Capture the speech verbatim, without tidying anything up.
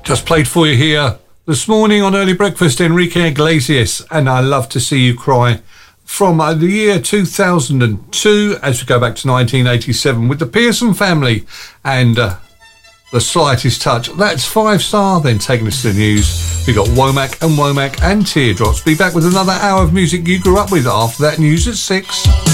Just played for you here this morning on Early Breakfast, Enrique Iglesias, and I Love to See You Cry, from uh, the year two thousand two, as we go back to nineteen eighty-seven, with the Pearson Family and uh, The Slightest Touch. That's five star. Then taking us to the news, we got Womack and Womack and Teardrops. Be back with another hour of music you grew up with after that news at six.